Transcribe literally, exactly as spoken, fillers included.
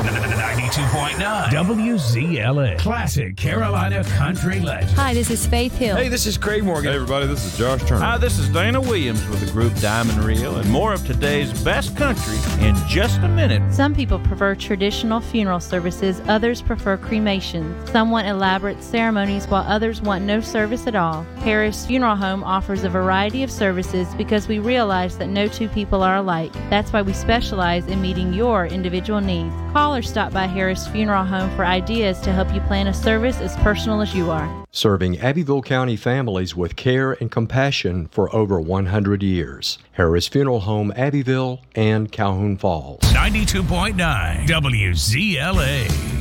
ninety-two point nine W Z L A. Classic Carolina Country Legend. Hi, this is Faith Hill. Hey, this is Craig Morgan. Hey, everybody, this is Josh Turner. Hi, this is Dana Williams with the group Diamond Reel, and more of today's best country in just a minute. Some people prefer traditional funeral services, others prefer cremations. Some want elaborate ceremonies, while others want no service at all. Harris Funeral Home offers a variety of services because we realize that no two people are alike. That's why we specialize in meeting your individual needs. Call or stop by Harris Funeral Home for ideas to help you plan a service as personal as you are. Serving Abbeville County families with care and compassion for over one hundred years. Harris Funeral Home, Abbeville and Calhoun Falls. ninety-two point nine W Z L A.